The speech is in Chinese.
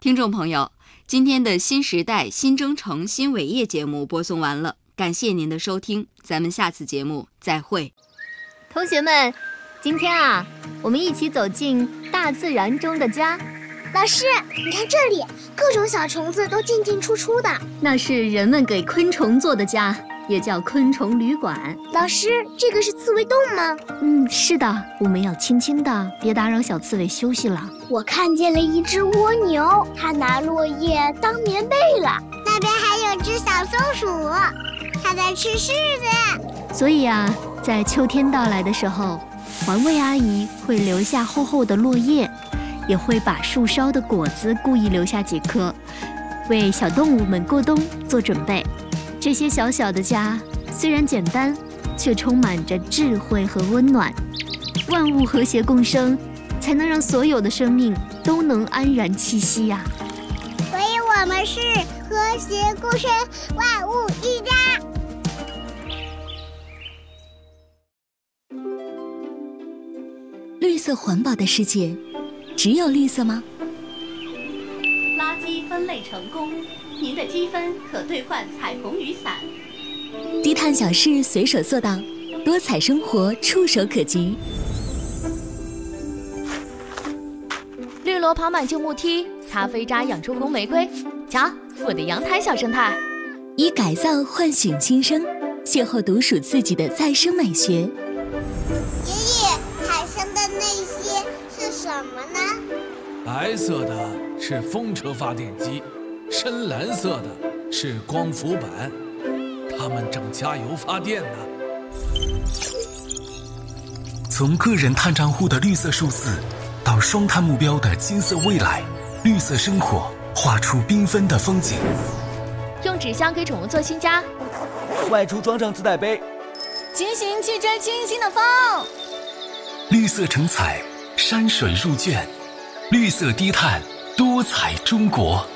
听众朋友，今天的新时代新征程新伟业节目播送完了，感谢您的收听，咱们下次节目再会。 同学们，今天我们一起走进大自然中的家。 老师，你看这里，各种小虫子都进进出出的， 那是人们给昆虫做的家，也叫昆虫旅馆。 老师，这个是刺猬洞吗？ 是的，我们要轻轻的，别打扰小刺猬休息了。 我看见了一只蜗牛，它拿落叶当棉被了。那边还有只小松鼠，它在吃柿子。 所以在秋天到来的时候，环卫阿姨会留下厚厚的落叶，也会把树梢的果子故意留下几颗，为小动物们过冬做准备。这些小小的家虽然简单，却充满着智慧和温暖。万物和谐共生，才能让所有的生命都能安然栖息呀。 所以我们是和谐共生，万物一家。 绿色环保的世界，只有绿色吗？ 垃圾分类成功，您的积分可兑换彩虹雨伞。 低碳小事随手做到，多彩生活触手可及。 绿萝跑满旧木梯，咖啡渣养出红玫瑰。瞧，我的阳台小生态。 以改造唤醒新生，邂逅独属自己的再生美学。 爷爷，海上的那些是什么呢？ 白色的是风车发电机，深蓝色的是光伏板，它们正加油发电呢。 从个人碳账户的绿色数字，到双碳目标的金色未来，绿色生活画出缤纷的风景。 用纸箱给宠物做新家， 外出装上自带杯， 骑行去追清新的风。 绿色成彩，山水入卷，绿色低碳，多彩中国。